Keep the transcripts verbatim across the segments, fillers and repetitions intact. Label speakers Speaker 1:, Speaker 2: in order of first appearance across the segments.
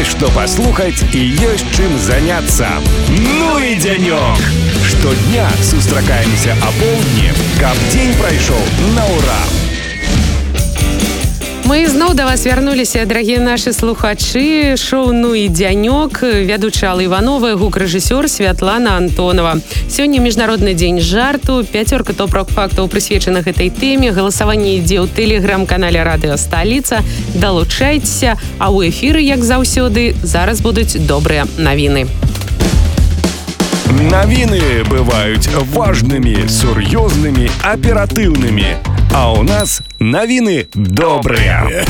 Speaker 1: Есть что послухать и есть чем заняться. Ну и денек! Штодня сустракаемся о полдні, каб день пройшов на ура.
Speaker 2: Мы зноў да вас вярнуліся, дарагія нашы слухачы. Шоу «Ну і дзянёк», вядучая Алла Іванова, гук-рэжысёр Святлана Антонова. Сёння міжнародны дзень жарту, пяцёрка топ-рок-фактаў прысвечана гэтай тэме. Галасаванне ідзе ў тэлеграм-канале «Радыё Сталіца». Далучайцеся, а ў эфіры, як заўсёды, зараз будуць добрыя навіны.
Speaker 1: Навіны бываюць важнымі, сур'ёзнымі, аператыўнымі. А у нас навіны добрыя.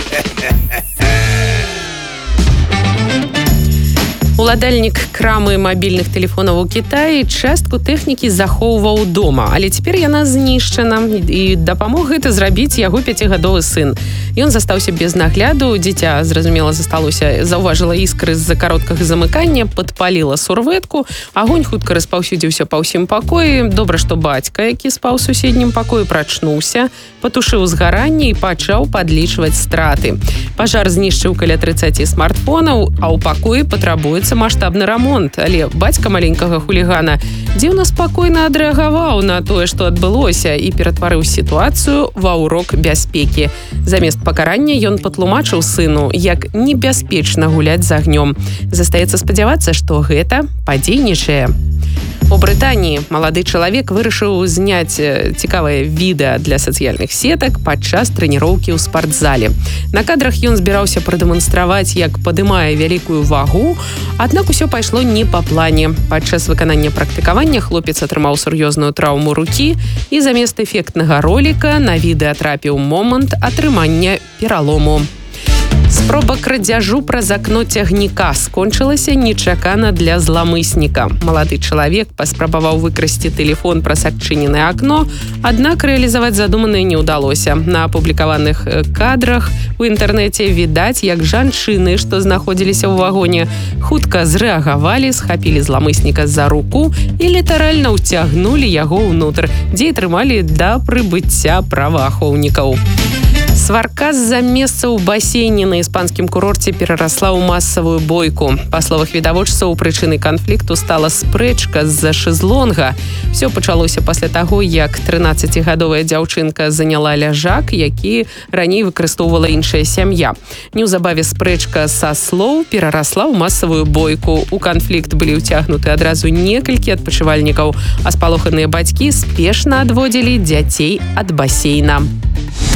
Speaker 2: Уладальнік крамы мабільных тэлефонаў у Кітаі частку тэхнікі захоўваў дома, але цяпер яна знішчана, і дапамог гэта зрабіць яго пяцігадовы сын. Ён застаўся без нагляду, дзіця, зразумела, засталося, заўважыла іскры з-за кароткага замыкання, падпаліла сурвэтку, агонь хутка распаўсюдзіўся па ўсім пакоі. Добра, што бацька, які спаў у суседнім пакоі, прачнуўся, патушыў згаранне і пачаў падлічваць страты. Пажар знішчыў каля трыццаць смартфонаў, а ў пакоі патрабуецца маштабны рамонт, але бацька маленькага хулігана дзіўна спакойна адрэагаваў на тое, што адбылося, і ператварыў сітуацыю ва ўрок бяспекі. Замест пакарання ён патлумачыў сыну, як небяспечна гуляць з агнём. Застаецца спадзявацца, што гэта падзейнічае. У Брытаніі малады чалавек вырашыў зняць цікавае відэа для сацыяльных сетак падчас трэніроўкі ў спартзале. На кадрах ён збіраўся прадэманстраваць, як падымае вялікую вагу, аднак усё пайшло не па плане. Падчас выканання практыкавання хлопец атрымаў сур'ёзную траўму рукі, і замест эфектнага роліка на відэа трапіў момант атрымання пералому. Спроба крадзяжу праз акно цягніка скончылася нечакана для зламысніка. Малады чалавек паспрабаваў выкрасці тэлефон праз адчыненае акно, аднак рэалізаваць задуманае не ўдалося. На апублікаваных кадрах у інтэрнэце відаць, як жанчыны, што знаходзіліся ў вагоне, хутка зрэагавалі, схапілі зламысніка за руку і літаральна ўцягнулі яго ўнутр, дзе і трымалі да прыбыцця праваахоўнікаў. Сварка з-за месца ў басейне на іспанскім курорце перарасла ў масавую бойку. Па словах відавочцаў, прычынай канфлікту стала спрэчка з-за шэзлонга. Всё пачалося пасля таго, як трынаццацігадовая дзяўчынка заняла ляжак, які раней выкарыстоўвала іншая сям'я. Неўзабаве спрэчка са слоў перарасла ў масавую бойку. У канфлікт былі ўцягнуты адразу некалькі адпачывальнікаў, а спалоханыя бацькі спешна адводзілі дзяцей ад басейна.